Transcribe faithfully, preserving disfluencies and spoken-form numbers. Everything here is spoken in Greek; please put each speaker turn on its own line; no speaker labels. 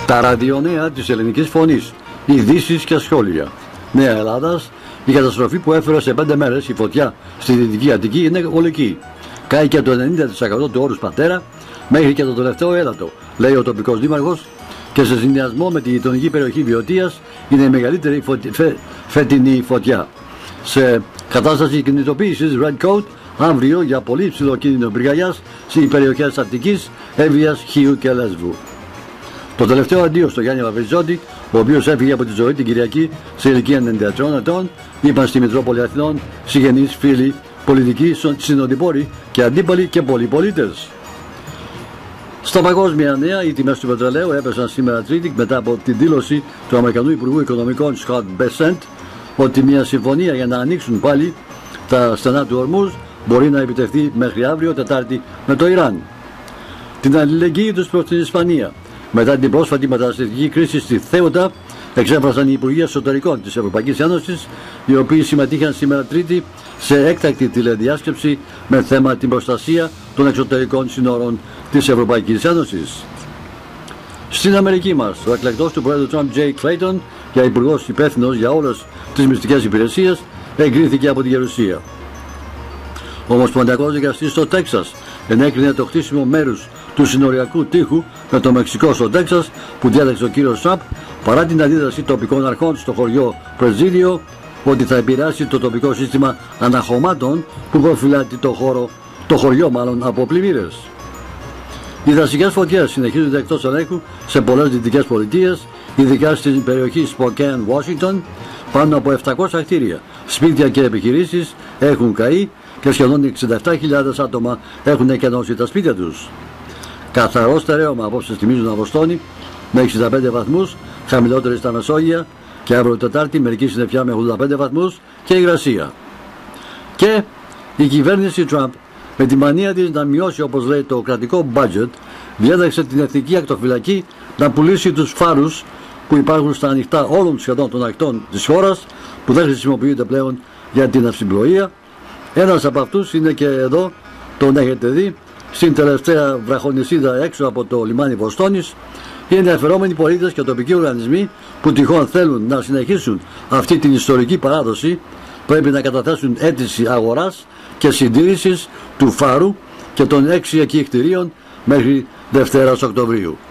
Τα ραδιονέα της ελληνικής φωνής, ειδήσεις και σχόλια. Νέα Ελλάδας, η καταστροφή που έφερε σε πέντε μέρες η φωτιά στη Δυτική Αττική είναι ολική. Κάηκε το ενενήντα τοις εκατό του όρους πατέρα μέχρι και το τελευταίο έλατο, λέει ο τοπικός δήμαρχος, και σε συνδυασμό με τη γειτονική περιοχή Βιωτίας είναι η μεγαλύτερη φωτι... φε... φετινή φωτιά. Σε κατάσταση κινητοποίησης Red Coat, αύριο για πολύ ψηλό κίνδυνο πυρκαγιάς στις περιοχές Αττικής, Εύβοιας, Χίου και Λέσβου. Το τελευταίο αντίο στο Γιάννη Βαβριζόντη, ο οποίος έφυγε από τη ζωή την Κυριακή σε ηλικία ενενήντα τριών ετών, είπαν στη Μητρόπολη Αθηνών συγγενείς, φίλοι, πολιτικοί, συνοδοιπόροι και αντίπαλοι και πολλοί πολίτες. Στα παγκόσμια νέα, οι τιμές του πετρελαίου έπεσαν σήμερα Τρίτη μετά από την δήλωση του Αμερικανού Υπουργού Οικονομικών Scott Bessent ότι μια συμφωνία για να ανοίξουν πάλι τα στενά του Ορμούζ μπορεί να επιτευχθεί μέχρι αύριο Τετάρτη με το Ιράν. Την αλληλεγγύη τους προς την Ισπανία μετά την πρόσφατη μεταναστευτική κρίση στη Θέουτα εξέφρασαν οι Υπουργοί Εσωτερικών της Ευρωπαϊκής Ένωσης, οι οποίοι συμμετείχαν σήμερα Τρίτη σε έκτακτη τηλεδιάσκεψη με θέμα την προστασία των εξωτερικών συνόρων της Ευρωπαϊκής Ένωσης. Στην Αμερική μας, ο εκλεκτός του Πρόεδρου Τραμπ, Τζέι Κλέιτον, για υπουργός υπεύθυνος για όλες τις μυστικές υπηρεσίες, εγκρίθηκε από τη Γερουσία. Ο Ομοσπονδιακός Δικαστής στο Τέξας ενέκρινε το χτίσιμο μέρους του συνοριακού τείχου με το Μεξικό στο Τέξας που διέταξε ο κύριος Τραμπ, παρά την αντίδραση τοπικών αρχών στο χωριό Πρεζίδιο ότι θα επηρεάσει το τοπικό σύστημα αναχωμάτων που προφυλάττει το, χώρο, το χωριό μάλλον από πλημμύρες. Οι δασικές φωτιές συνεχίζονται εκτός ελέγχου σε πολλές δυτικές πολιτείες, ειδικά στην περιοχή Spokane, Washington. Πάνω από επτακόσια κτίρια, σπίτια και επιχειρήσεις έχουν καεί και σχεδόν εξήντα επτά χιλιάδες άτομα έχουν εκενώσει τα σπίτια τους. Καθαρό στερέωμα απόψε θυμίζουν Αβοστόνη με εξήντα πέντε βαθμούς, χαμηλότερη στα Μεσόγεια, και αύριο Τετάρτη μερική συννεφιά με ογδόντα πέντε βαθμούς και υγρασία. Και η κυβέρνηση Τραμπ, με τη μανία της να μειώσει, όπως λέει, το κρατικό budget, διέταξε την Εθνική Ακτοφυλακή να πουλήσει τους φάρους που υπάρχουν στα ανοιχτά όλων σχεδόν των ακτών της χώρας, που δεν χρησιμοποιούνται πλέον για την αυσιπλοεία. Ένας από αυτούς είναι και εδώ, τον έχετε δει, στην τελευταία βραχονισίδα έξω από το λιμάνι Βοστόνης. Οι ενδιαφερόμενοι πολίτες και τοπικοί οργανισμοί που τυχόν θέλουν να συνεχίσουν αυτή την ιστορική παράδοση πρέπει να καταθέσουν αίτηση αγοράς και συντήρησης του φάρου και των έξι εκεί κτηρίων μέχρι Δευτέρας Οκτωβρίου.